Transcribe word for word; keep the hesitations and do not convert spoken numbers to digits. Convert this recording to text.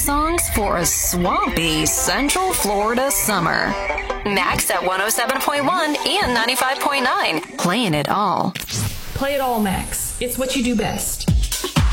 songs for a swampy Central Florida summer. Max at one oh seven point one and ninety-five point nine. Playing it all. Play it all, Max. It's what you do best.